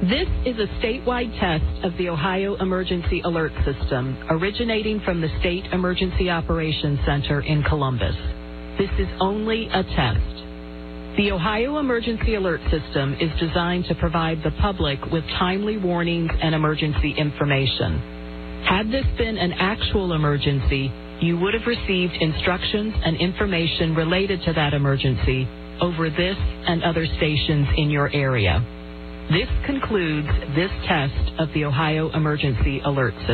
This is a statewide test of the Ohio Emergency Alert System, originating from the State Emergency Operations Center in Columbus. This is only a test. The Ohio Emergency Alert System is designed to provide the public with timely warnings and emergency information. Had this been an actual emergency, you would have received instructions and information related to that emergency over this and other stations in your area. This concludes this test of the Ohio Emergency Alert System.